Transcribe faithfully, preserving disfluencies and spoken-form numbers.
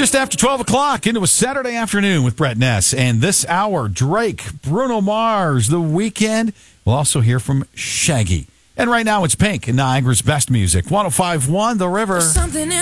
Just after twelve o'clock into a Saturday afternoon with Brett Ness. And this hour, Drake, Bruno Mars, The Weeknd. We'll also hear from Shaggy. And right now it's Pink and Niagara's best music. one oh five point one The River. Something in